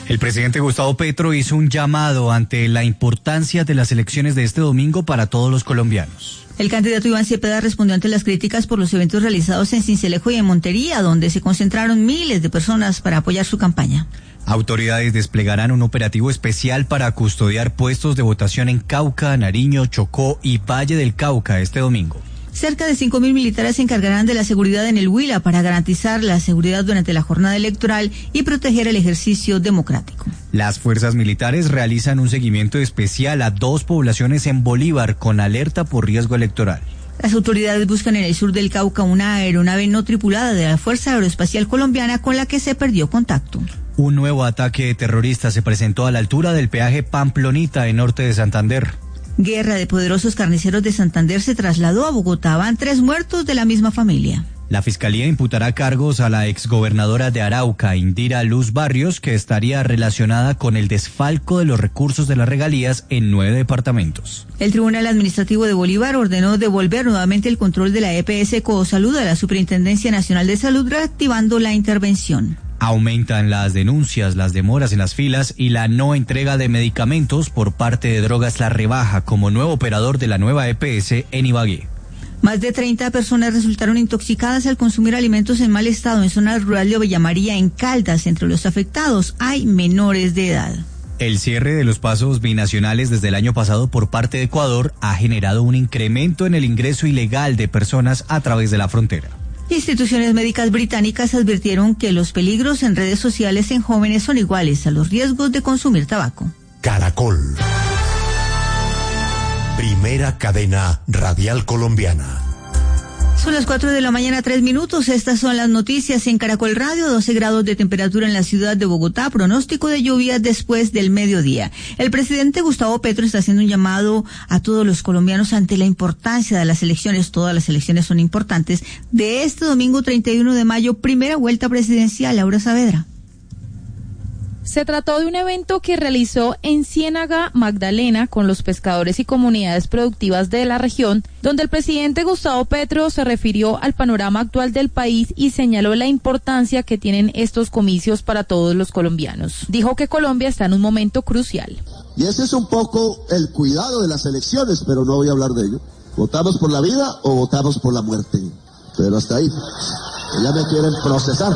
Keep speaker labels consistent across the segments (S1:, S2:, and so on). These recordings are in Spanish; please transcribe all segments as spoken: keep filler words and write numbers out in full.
S1: El presidente Gustavo Petro hizo un llamado ante la importancia de las elecciones de este domingo para todos los colombianos.
S2: El candidato Iván Cepeda respondió ante las críticas por los eventos realizados en Sincelejo y en Montería, donde se concentraron miles de personas para apoyar su campaña.
S1: Autoridades desplegarán un operativo especial para custodiar puestos de votación en Cauca, Nariño, Chocó y Valle del Cauca este domingo.
S2: Cerca de cinco mil militares se encargarán de la seguridad en el Huila para garantizar la seguridad durante la jornada electoral y proteger el ejercicio democrático.
S1: Las fuerzas militares realizan un seguimiento especial a dos poblaciones en Bolívar con alerta por riesgo electoral.
S2: Las autoridades buscan en el sur del Cauca una aeronave no tripulada de la Fuerza Aeroespacial Colombiana con la que se perdió contacto.
S1: Un nuevo ataque terrorista se presentó a la altura del peaje Pamplonita en norte de Santander.
S2: Guerra de poderosos carniceros de Santander se trasladó a Bogotá. Van tres muertos de la misma familia.
S1: La Fiscalía imputará cargos a la exgobernadora de Arauca, Indira Luz Barrios, que estaría relacionada con el desfalco de los recursos de las regalías en nueve departamentos.
S2: El Tribunal Administrativo de Bolívar ordenó devolver nuevamente el control de la E P S Cosalud a la Superintendencia Nacional de Salud, reactivando la intervención.
S1: Aumentan las denuncias, las demoras en las filas y la no entrega de medicamentos por parte de Drogas La Rebaja como nuevo operador de la nueva E P S en Ibagué.
S2: Más de treinta personas resultaron intoxicadas al consumir alimentos en mal estado en zona rural de Villa María, en Caldas. Entre los afectados hay menores de edad.
S1: El cierre de los pasos binacionales desde el año pasado por parte de Ecuador ha generado un incremento en el ingreso ilegal de personas a través de la frontera.
S2: Instituciones médicas británicas advirtieron que los peligros en redes sociales en jóvenes son iguales a los riesgos de consumir tabaco.
S3: Caracol. Primera cadena radial colombiana.
S2: Son las cuatro de la mañana, tres minutos. Estas son las noticias en Caracol Radio. doce grados de temperatura en la ciudad de Bogotá. Pronóstico de lluvia después del mediodía. El presidente Gustavo Petro está haciendo un llamado a todos los colombianos ante la importancia de las elecciones. Todas las elecciones son importantes. De este domingo treinta y uno de mayo, primera vuelta presidencial. Laura Saavedra.
S4: Se trató de un evento que realizó en Ciénaga Magdalena con los pescadores y comunidades productivas de la región, donde el presidente Gustavo Petro se refirió al panorama actual del país y señaló la importancia que tienen estos comicios para todos los colombianos. Dijo que Colombia está en un momento crucial.
S5: Y ese es un poco el cuidado de las elecciones, pero no voy a hablar de ello. ¿Votamos por la vida o votamos por la muerte? Pero hasta ahí. Ya me quieren procesar.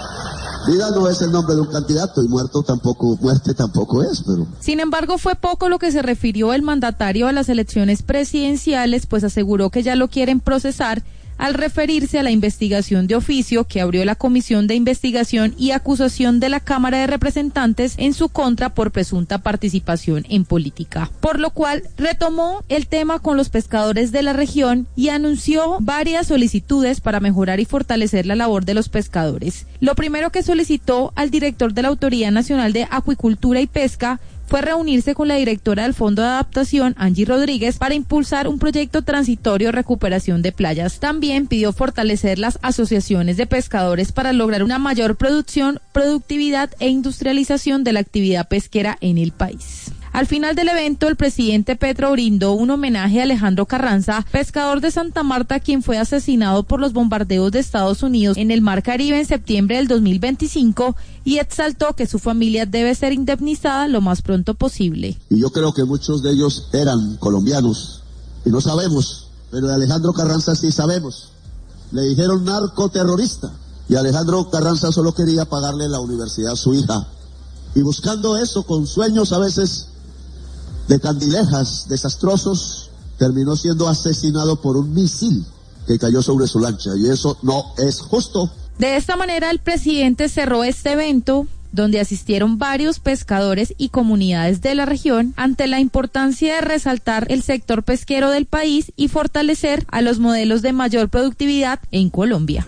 S5: Vida no es el nombre de un candidato y muerto tampoco, muerte tampoco es, pero...
S4: Sin embargo, fue poco lo que se refirió el mandatario a las elecciones presidenciales, pues aseguró que ya lo quieren procesar al referirse a la investigación de oficio que abrió la Comisión de Investigación y Acusación de la Cámara de Representantes en su contra por presunta participación en política. Por lo cual, retomó el tema con los pescadores de la región y anunció varias solicitudes para mejorar y fortalecer la labor de los pescadores. Lo primero que solicitó al director de la Autoridad Nacional de Acuicultura y Pesca fue reunirse con la directora del Fondo de Adaptación, Angie Rodríguez, para impulsar un proyecto transitorio de recuperación de playas. También pidió fortalecer las asociaciones de pescadores para lograr una mayor producción, productividad e industrialización de la actividad pesquera en el país. Al final del evento, el presidente Petro brindó un homenaje a Alejandro Carranza, pescador de Santa Marta, quien fue asesinado por los bombardeos de Estados Unidos en el Mar Caribe en septiembre del dos mil veinticinco, y exaltó que su familia debe ser indemnizada lo más pronto posible.
S5: Y yo creo que muchos de ellos eran colombianos, y no sabemos, pero de Alejandro Carranza sí sabemos. Le dijeron narcoterrorista, y Alejandro Carranza solo quería pagarle la universidad a su hija. Y buscando eso, con sueños a veces de candilejas desastrosos, terminó siendo asesinado por un misil que cayó sobre su lancha, y eso no es justo.
S4: De esta manera, el presidente cerró este evento, donde asistieron varios pescadores y comunidades de la región, ante la importancia de resaltar el sector pesquero del país y fortalecer a los modelos de mayor productividad en Colombia.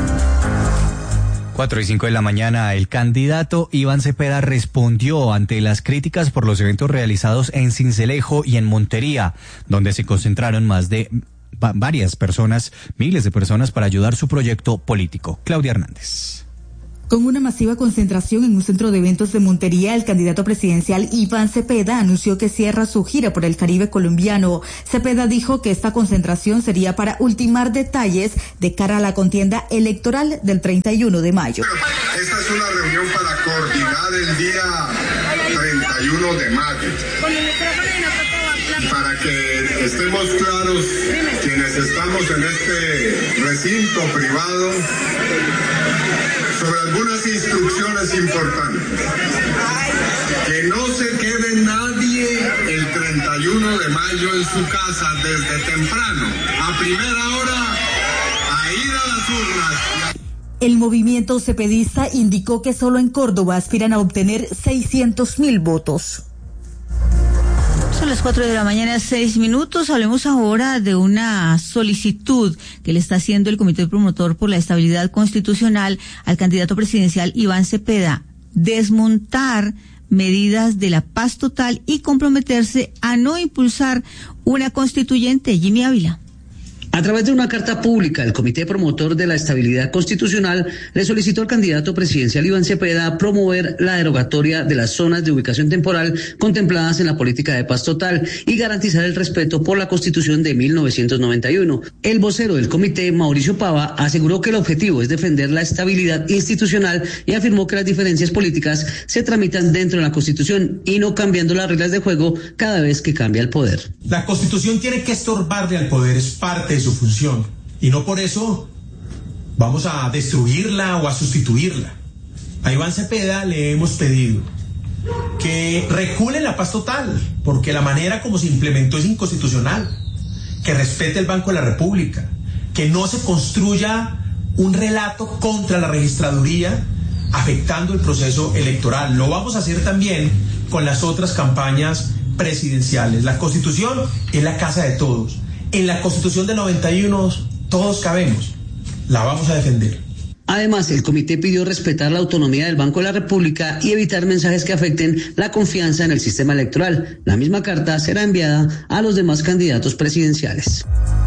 S1: cuatro y cinco de la mañana, el candidato Iván Cepeda respondió ante las críticas por los eventos realizados en Sincelejo y en Montería, donde se concentraron más de va, varias personas, miles de personas, para ayudar su proyecto político. Claudia Hernández.
S6: Con una masiva concentración en un centro de eventos de Montería, el candidato presidencial Iván Cepeda anunció que cierra su gira por el Caribe colombiano. Cepeda dijo que esta concentración sería para ultimar detalles de cara a la contienda electoral del treinta y uno de mayo.
S7: Esta es una reunión para coordinar el día treinta y uno de mayo. Para que estemos claros, quienes estamos en este recinto privado, sobre algunas instrucciones importantes. Que no se quede nadie el treinta y uno de mayo en su casa desde temprano, a primera hora, a ir a las urnas.
S6: El movimiento cepedista indicó que solo en Córdoba aspiran a obtener seiscientos mil votos.
S2: Son las cuatro de la mañana, seis minutos. Hablemos ahora de una solicitud que le está haciendo el Comité Promotor por la Estabilidad Constitucional al candidato presidencial Iván Cepeda. Desmontar medidas de la paz total y comprometerse a no impulsar una constituyente. Jimmy Ávila.
S8: A través de una carta pública, el Comité Promotor de la Estabilidad Constitucional le solicitó al candidato presidencial Iván Cepeda promover la derogatoria de las zonas de ubicación temporal contempladas en la política de paz total y garantizar el respeto por la Constitución de mil novecientos noventa y uno. El vocero del comité, Mauricio Pava, aseguró que el objetivo es defender la estabilidad institucional y afirmó que las diferencias políticas se tramitan dentro de la Constitución y no cambiando las reglas de juego cada vez que cambia el poder.
S9: La Constitución tiene que estorbarle al poder, es parte de su función, y no por eso vamos a destruirla o a sustituirla. A Iván Cepeda le hemos pedido que recule la paz total, porque la manera como se implementó es inconstitucional, que respete el Banco de la República, que no se construya un relato contra la registraduría afectando el proceso electoral. Lo vamos a hacer también con las otras campañas presidenciales. La Constitución es la casa de todos. En la Constitución del noventa y uno todos cabemos, la vamos a defender.
S8: Además, el comité pidió respetar la autonomía del Banco de la República y evitar mensajes que afecten la confianza en el sistema electoral. La misma carta será enviada a los demás candidatos presidenciales.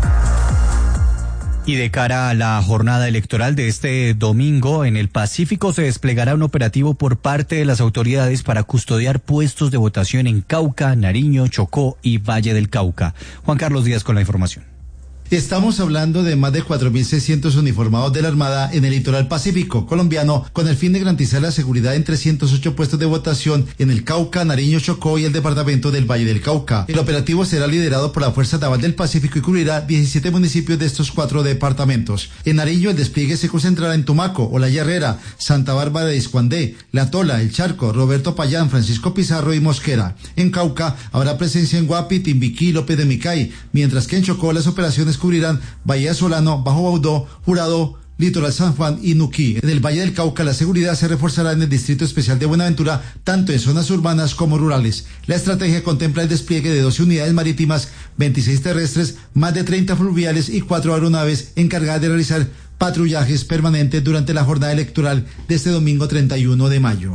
S1: Y de cara a la jornada electoral de este domingo, en el Pacífico se desplegará un operativo por parte de las autoridades para custodiar puestos de votación en Cauca, Nariño, Chocó y Valle del Cauca. Juan Carlos Díaz con la información.
S10: Estamos hablando de más de cuatro mil seiscientos uniformados de la Armada en el litoral pacífico colombiano con el fin de garantizar la seguridad en trescientos ocho puestos de votación en el Cauca, Nariño, Chocó y el departamento del Valle del Cauca. El operativo será liderado por la Fuerza Naval del Pacífico y cubrirá diecisiete municipios de estos cuatro departamentos. En Nariño el despliegue se concentrará en Tumaco, Olaya Herrera, Santa Bárbara de Iscuandé, La Tola, El Charco, Roberto Payán, Francisco Pizarro y Mosquera. En Cauca habrá presencia en Guapi, Timbiquí, López de Micay, mientras que en Chocó las operaciones cubrirán Bahía Solano, Bajo Baudó, Jurado, Litoral San Juan y Nuquí. En el Valle del Cauca la seguridad se reforzará en el Distrito Especial de Buenaventura, tanto en zonas urbanas como rurales. La estrategia contempla el despliegue de doce unidades marítimas, veintiséis terrestres, más de treinta fluviales y cuatro aeronaves encargadas de realizar patrullajes permanentes durante la jornada electoral de este domingo treinta y uno de mayo.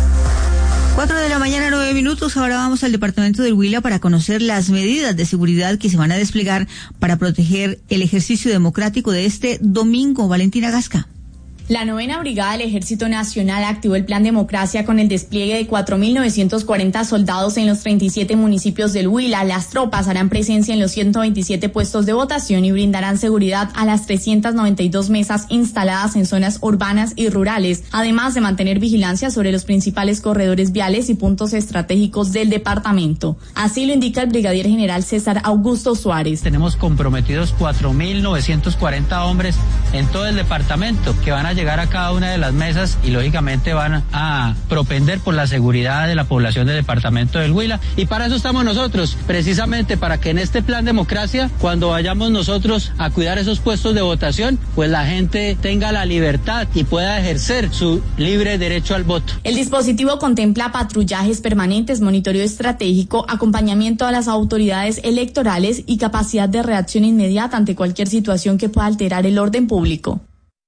S2: Cuatro de la mañana, nueve minutos. Ahora vamos al departamento del Huila para conocer las medidas de seguridad que se van a desplegar para proteger el ejercicio democrático de este domingo. Valentina Gasca.
S11: La novena Brigada del Ejército Nacional activó el Plan Democracia con el despliegue de cuatro mil novecientos cuarenta soldados en los treinta y siete municipios del Huila. Las tropas harán presencia en los ciento veintisiete puestos de votación y brindarán seguridad a las trescientas noventa y dos mesas instaladas en zonas urbanas y rurales, además de mantener vigilancia sobre los principales corredores viales y puntos estratégicos del departamento. Así lo indica el brigadier general César Augusto Suárez.
S12: Tenemos comprometidos cuatro mil novecientos cuarenta hombres en todo el departamento que van a llegar a cada una de las mesas y lógicamente van a propender por la seguridad de la población del departamento del Huila, y para eso estamos nosotros, precisamente para que en este Plan Democracia, cuando vayamos nosotros a cuidar esos puestos de votación, pues la gente tenga la libertad y pueda ejercer su libre derecho al voto.
S11: El dispositivo contempla patrullajes permanentes, monitoreo estratégico, acompañamiento a las autoridades electorales y capacidad de reacción inmediata ante cualquier situación que pueda alterar el orden público.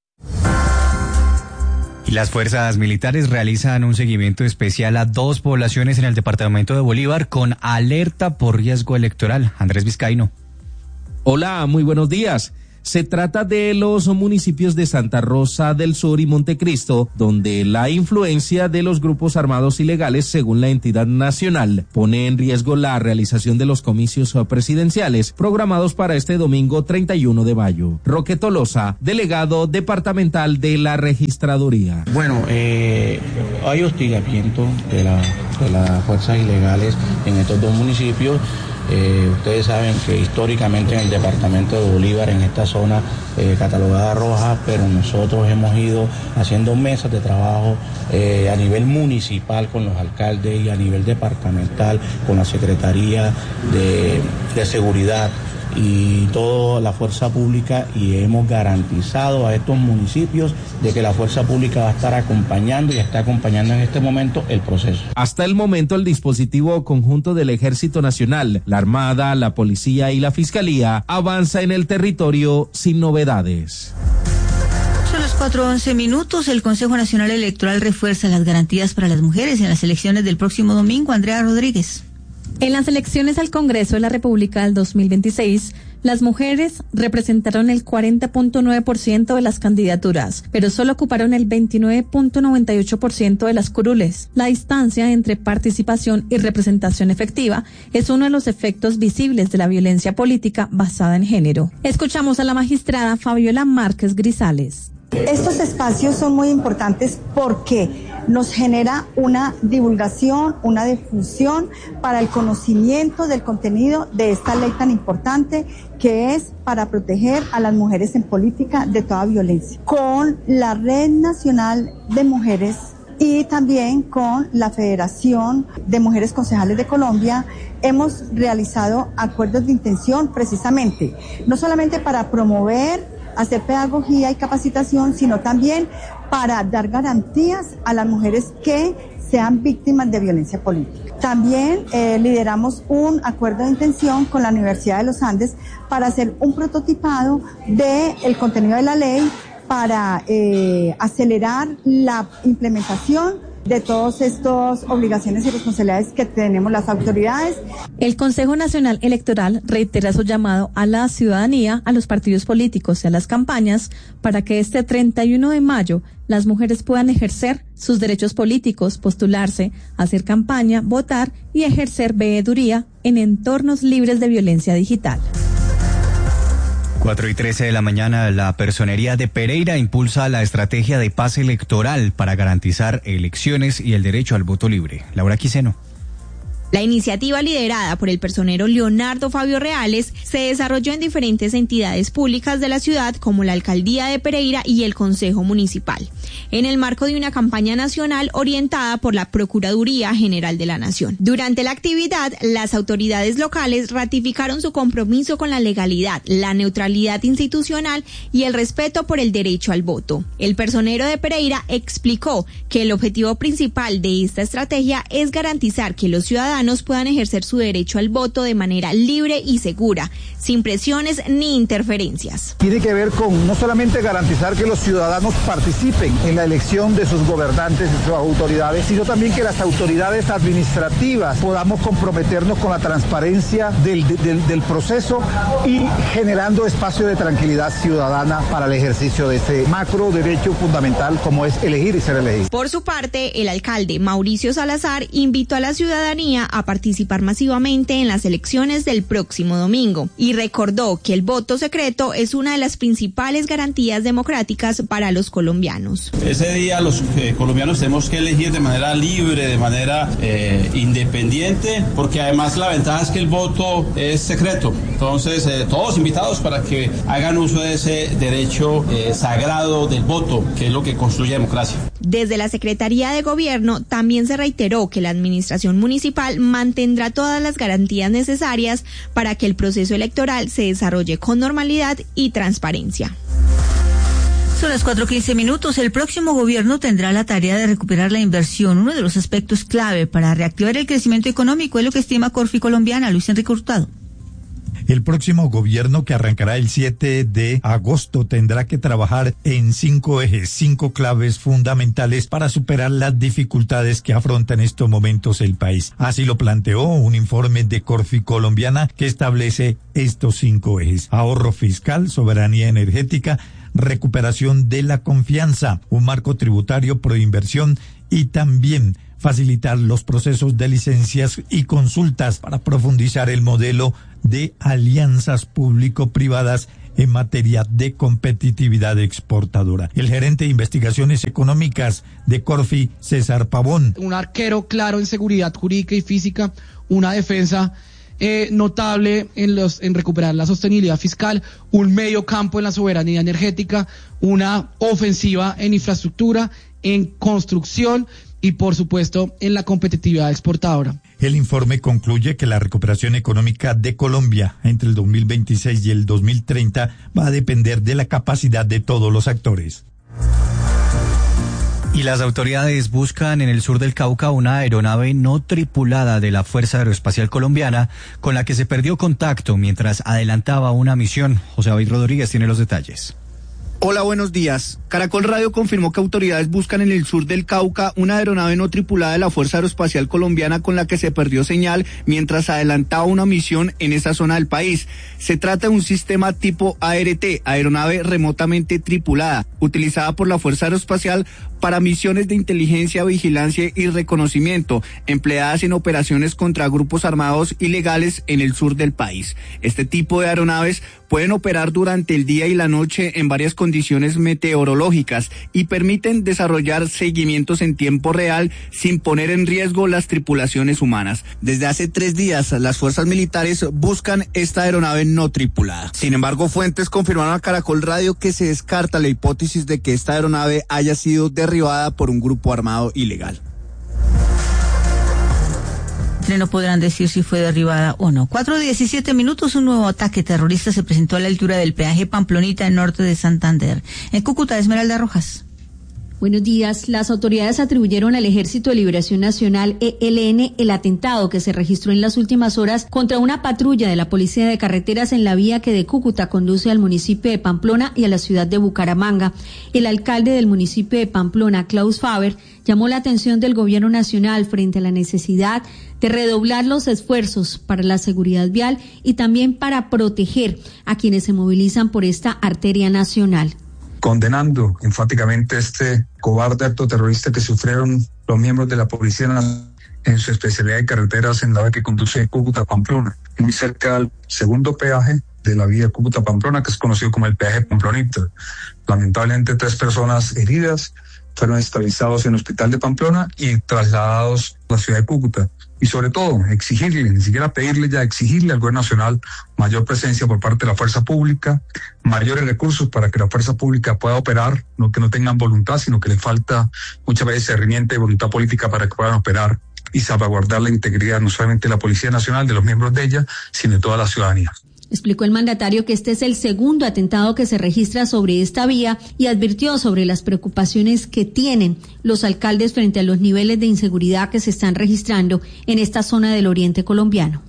S1: Las fuerzas militares realizan un seguimiento especial a dos poblaciones en el departamento de Bolívar con alerta por riesgo electoral. Andrés Vizcaíno.
S13: Hola, muy buenos días. Se trata de los municipios de Santa Rosa del Sur y Montecristo, donde la influencia de los grupos armados ilegales, según la entidad nacional, pone en riesgo la realización de los comicios presidenciales programados para este domingo treinta y uno de mayo. Roque Tolosa, delegado departamental de la registraduría.
S14: Bueno, eh, hay hostigamiento de, la, de las fuerzas ilegales en estos dos municipios. Eh, ustedes saben que históricamente en el departamento de Bolívar, en esta zona eh, catalogada roja, pero nosotros hemos ido haciendo mesas de trabajo eh, a nivel municipal con los alcaldes y a nivel departamental con la Secretaría de, de Seguridad y toda la fuerza pública, y hemos garantizado a estos municipios de que la fuerza pública va a estar acompañando y está acompañando en este momento el proceso.
S13: Hasta el momento el dispositivo conjunto del Ejército Nacional, la Armada, la Policía y la Fiscalía avanza en el territorio sin novedades.
S2: Son las cuatro once minutos. El Consejo Nacional Electoral refuerza las garantías para las mujeres en las elecciones del próximo domingo. Andrea Rodríguez.
S4: En las elecciones al Congreso de la República del dos mil veintiséis, las mujeres representaron el cuarenta punto nueve por ciento de las candidaturas, pero solo ocuparon el veintinueve punto noventa y ocho por ciento de las curules. La distancia entre participación y representación efectiva es uno de los efectos visibles de la violencia política basada en género. Escuchamos a la magistrada Fabiola Márquez Grisales.
S15: Estos espacios son muy importantes porque nos genera una divulgación, una difusión para el conocimiento del contenido de esta ley tan importante que es para proteger a las mujeres en política de toda violencia. Con la Red Nacional de Mujeres y también con la Federación de Mujeres Concejales de Colombia hemos realizado acuerdos de intención precisamente, no solamente para promover hacer pedagogía y capacitación, sino también para dar garantías a las mujeres que sean víctimas de violencia política. También eh, lideramos un acuerdo de intención con la Universidad de los Andes para hacer un prototipado del contenido de la ley para eh, acelerar la implementación de todas estas obligaciones y responsabilidades que tenemos las autoridades.
S4: El Consejo Nacional Electoral reitera su llamado a la ciudadanía, a los partidos políticos y a las campañas para que este treinta y uno de mayo las mujeres puedan ejercer sus derechos políticos, postularse, hacer campaña, votar y ejercer veeduría en entornos libres de violencia digital.
S1: cuatro y trece de la mañana, la Personería de Pereira impulsa la estrategia de paz electoral para garantizar elecciones y el derecho al voto libre. Laura Quiseno.
S16: La iniciativa, liderada por el personero Leonardo Fabio Reales, se desarrolló en diferentes entidades públicas de la ciudad como la Alcaldía de Pereira y el Consejo Municipal, en el marco de una campaña nacional orientada por la Procuraduría General de la Nación. Durante la actividad, las autoridades locales ratificaron su compromiso con la legalidad, la neutralidad institucional y el respeto por el derecho al voto. El personero de Pereira explicó que el objetivo principal de esta estrategia es garantizar que los ciudadanos puedan ejercer su derecho al voto de manera libre y segura, sin presiones ni interferencias.
S17: Tiene que ver con no solamente garantizar que los ciudadanos participen en la elección de sus gobernantes y sus autoridades, sino también que las autoridades administrativas podamos comprometernos con la transparencia del, del, del proceso y generando espacio de tranquilidad ciudadana para el ejercicio de este macro derecho fundamental como es elegir y ser elegido.
S16: Por su parte, el alcalde Mauricio Salazar invitó a la ciudadanía a participar masivamente en las elecciones del próximo domingo y recordó que el voto secreto es una de las principales garantías democráticas para los colombianos.
S18: Ese día los eh, colombianos tenemos que elegir de manera libre, de manera eh, independiente, porque además la ventaja es que el voto es secreto. Entonces, eh, todos invitados para que hagan uso de ese derecho eh, sagrado del voto, que es lo que construye democracia.
S16: Desde la Secretaría de Gobierno también se reiteró que la administración municipal mantendrá todas las garantías necesarias para que el proceso electoral se desarrolle con normalidad y transparencia.
S2: Son las cuatro quince minutos. El próximo gobierno tendrá la tarea de recuperar la inversión, uno de los aspectos clave para reactivar el crecimiento económico, es lo que estima Corfi Colombiana. Luis Enrique Hurtado.
S19: El próximo gobierno, que arrancará el siete de agosto, tendrá que trabajar en cinco ejes, cinco claves fundamentales para superar las dificultades que afronta en estos momentos el país. Así lo planteó un informe de Corfi Colombiana que establece estos cinco ejes: ahorro fiscal, soberanía energética, recuperación de la confianza, un marco tributario pro inversión y también facilitar los procesos de licencias y consultas para profundizar el modelo de alianzas público-privadas en materia de competitividad exportadora. El gerente de investigaciones económicas de Corfi, César Pavón.
S20: Un arquero claro en seguridad jurídica y física, una defensa eh, notable en los en recuperar la sostenibilidad fiscal, un medio campo en la soberanía energética, una ofensiva en infraestructura, en construcción y, por supuesto, en la competitividad exportadora.
S19: El informe concluye que la recuperación económica de Colombia entre el dos mil veintiséis y el dos mil treinta va a depender de la capacidad de todos los actores.
S1: Y las autoridades buscan en el sur del Cauca una aeronave no tripulada de la Fuerza Aeroespacial Colombiana con la que se perdió contacto mientras adelantaba una misión. José David Rodríguez tiene los detalles.
S21: Hola, buenos días. Caracol Radio confirmó que autoridades buscan en el sur del Cauca una aeronave no tripulada de la Fuerza Aeroespacial Colombiana con la que se perdió señal mientras adelantaba una misión en esa zona del país. Se trata de un sistema tipo A R T, aeronave remotamente tripulada, utilizada por la Fuerza Aeroespacial para misiones de inteligencia, vigilancia y reconocimiento, empleadas en operaciones contra grupos armados ilegales en el sur del país. Este tipo de aeronaves pueden operar durante el día y la noche en varias condiciones meteorológicas y permiten desarrollar seguimientos en tiempo real sin poner en riesgo las tripulaciones humanas. Desde hace tres días, las fuerzas militares buscan esta aeronave no tripulada. Sin embargo, fuentes confirmaron a Caracol Radio que se descarta la hipótesis de que esta aeronave haya sido derribada por un grupo armado ilegal.
S2: No podrán decir si fue derribada o no. Cuatro diecisiete minutos, un nuevo ataque terrorista se presentó a la altura del peaje Pamplonita, en norte de Santander. En Cúcuta, Esmeralda Rojas.
S22: Buenos días. Las autoridades atribuyeron al Ejército de Liberación Nacional, E L N, el atentado que se registró en las últimas horas contra una patrulla de la Policía de Carreteras en la vía que de Cúcuta conduce al municipio de Pamplona y a la ciudad de Bucaramanga. El alcalde del municipio de Pamplona, Klaus Faber, llamó la atención del gobierno nacional frente a la necesidad de redoblar los esfuerzos para la seguridad vial y también para proteger a quienes se movilizan por esta arteria nacional.
S23: Condenando enfáticamente este cobarde acto terrorista que sufrieron los miembros de la Policía en su especialidad de carreteras en la vía que conduce de Cúcuta a Pamplona, muy cerca al segundo peaje de la vía Cúcuta-Pamplona, que es conocido como el peaje Pamplonita. Lamentablemente, tres personas heridas fueron estabilizados en el hospital de Pamplona y trasladados a la ciudad de Cúcuta. Y sobre todo, exigirle, ni siquiera pedirle ya, exigirle al gobierno nacional mayor presencia por parte de la fuerza pública, mayores recursos para que la fuerza pública pueda operar, no que no tengan voluntad, sino que le falta muchas veces herramienta y voluntad política para que puedan operar y salvaguardar la integridad no solamente de la Policía Nacional, de los miembros de ella, sino de toda la ciudadanía.
S22: Explicó el mandatario que este es el segundo atentado que se registra sobre esta vía y advirtió sobre las preocupaciones que tienen los alcaldes frente a los niveles de inseguridad que se están registrando en esta zona del oriente colombiano.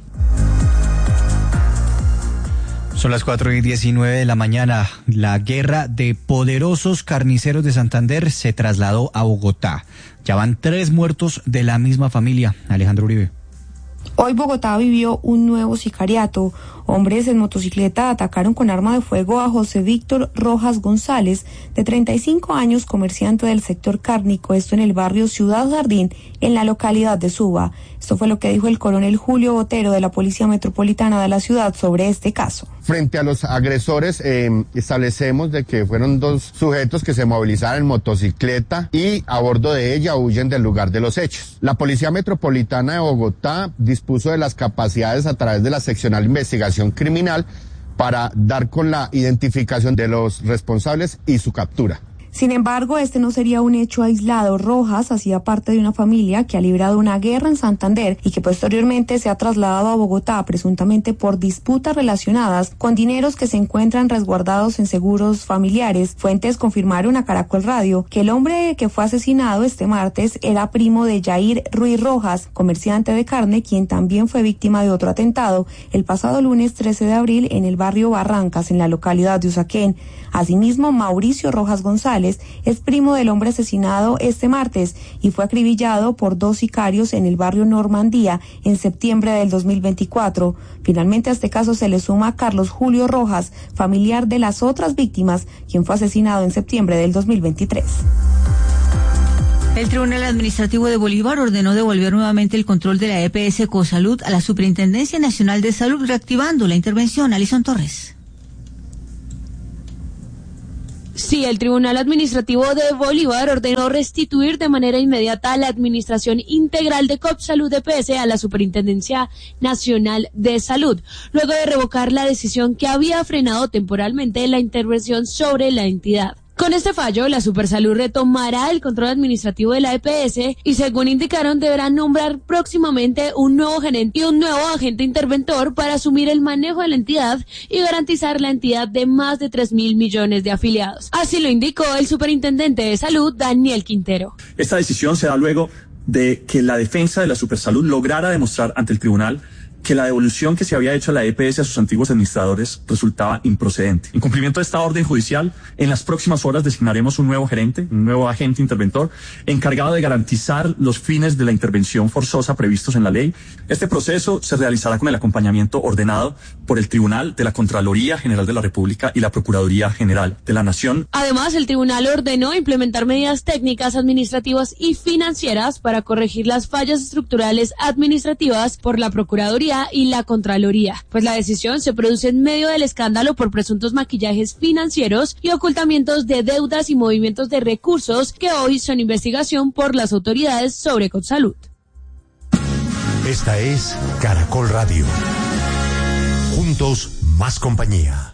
S1: Son las cuatro y diecinueve de la mañana. La guerra de poderosos carniceros de Santander se trasladó a Bogotá. Ya van tres muertos de la misma familia. Alejandro Uribe.
S24: Hoy Bogotá vivió un nuevo sicariato. Hombres en motocicleta atacaron con arma de fuego a José Víctor Rojas González, de treinta y cinco años, comerciante del sector cárnico, esto en el barrio Ciudad Jardín, en la localidad de Suba. Esto fue lo que dijo el coronel Julio Botero de la Policía Metropolitana de la ciudad sobre este caso.
S25: Frente a los agresores, eh, establecemos de que fueron dos sujetos que se movilizaron en motocicleta y a bordo de ella huyen del lugar de los hechos. La Policía Metropolitana de Bogotá dispuso de las capacidades a través de la seccional de investigación criminal para dar con la identificación de los responsables y su captura.
S24: Sin embargo, este no sería un hecho aislado. Rojas hacía parte de una familia que ha librado una guerra en Santander y que posteriormente se ha trasladado a Bogotá, presuntamente por disputas relacionadas con dineros que se encuentran resguardados en seguros familiares. Fuentes confirmaron a Caracol Radio que el hombre que fue asesinado este martes era primo de Yair Ruiz Rojas, comerciante de carne, quien también fue víctima de otro atentado el pasado lunes trece de abril en el barrio Barrancas, en la localidad de Usaquén. Asimismo, Mauricio Rojas González es primo del hombre asesinado este martes y fue acribillado por dos sicarios en el barrio Normandía en septiembre del dos mil veinticuatro. Finalmente a este caso se le suma Carlos Julio Rojas, familiar de las otras víctimas, quien fue asesinado en septiembre del dos mil veintitrés.
S2: El Tribunal Administrativo de Bolívar ordenó devolver nuevamente el control de la E P S Cosalud a la Superintendencia Nacional de Salud, reactivando la intervención. Alison Torres.
S3: Sí, el Tribunal Administrativo de Bolívar ordenó restituir de manera inmediata la administración integral de Copsalud E P S a la Superintendencia Nacional de Salud, luego de revocar la decisión que había frenado temporalmente la intervención sobre la entidad. Con este fallo, la Supersalud retomará el control administrativo de la E P S y, según indicaron, deberán nombrar próximamente un nuevo gerente y un nuevo agente interventor para asumir el manejo de la entidad y garantizar la entidad de más de tres mil millones de afiliados. Así lo indicó el superintendente de salud, Daniel Quintero.
S5: Esta decisión se da luego de que la defensa de la Supersalud lograra demostrar ante el tribunal que la devolución que se había hecho a la E P S a sus antiguos administradores resultaba improcedente. En cumplimiento de esta orden judicial, en las próximas horas designaremos un nuevo gerente, un nuevo agente interventor, encargado de garantizar los fines de la intervención forzosa previstos en la ley. Este proceso se realizará con el acompañamiento ordenado por el Tribunal de la Contraloría General de la República y la Procuraduría General de la Nación.
S3: Además, el tribunal ordenó implementar medidas técnicas, administrativas y financieras para corregir las fallas estructurales administrativas por la Procuraduría y la Contraloría, pues la decisión se produce en medio del escándalo por presuntos maquillajes financieros y ocultamientos de deudas y movimientos de recursos que hoy son investigación por las autoridades sobre Copsalud.
S6: Esta es Caracol Radio. Juntos, más compañía.